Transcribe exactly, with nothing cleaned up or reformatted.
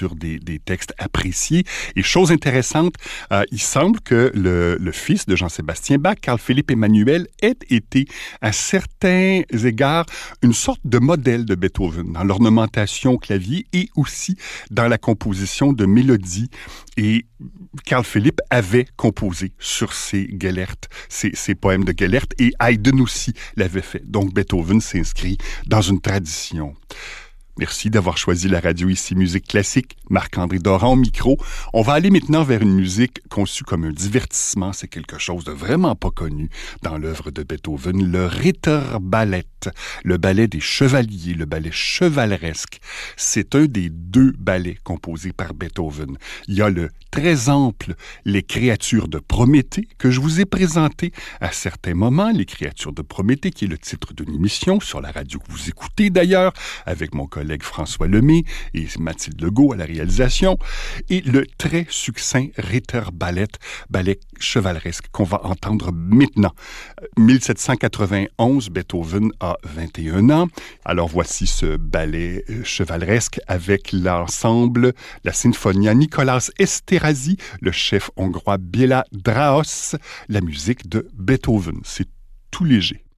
sur des, des textes appréciés. Et chose intéressante, euh, il semble que le, le fils de Jean-Sébastien Bach, Carl-Philippe Emmanuel, ait été à certains égards une sorte de modèle de Beethoven dans l'ornementation au clavier et aussi dans la composition de mélodies. Et Carl-Philippe avait composé sur ses Gellert, ses, ses poèmes de Gellert, et Haydn aussi l'avait fait. Donc Beethoven s'inscrit dans une tradition. Merci d'avoir choisi la radio ici Musique Classique. Marc-André Doran au micro. On va aller maintenant vers une musique conçue comme un divertissement. C'est quelque chose de vraiment pas connu dans l'œuvre de Beethoven, le Ritterballet, le ballet des chevaliers, le ballet chevaleresque. C'est un des deux ballets composés par Beethoven. Il y a le très ample Les créatures de Prométhée que je vous ai présenté à certains moments. Les créatures de Prométhée, qui est le titre d'une émission sur la radio que vous écoutez d'ailleurs, avec mon collègue François Lemay et Mathilde Legault à la réalisation, et le très succinct Ritterballet, ballet chevaleresque qu'on va entendre maintenant. dix-sept cent quatre-vingt-onze, Beethoven a vingt et un ans. Alors voici ce ballet chevaleresque avec l'ensemble, la Sinfonia Nicolas Esterhazy, le chef hongrois Béla Draos, la musique de Beethoven. C'est tout léger.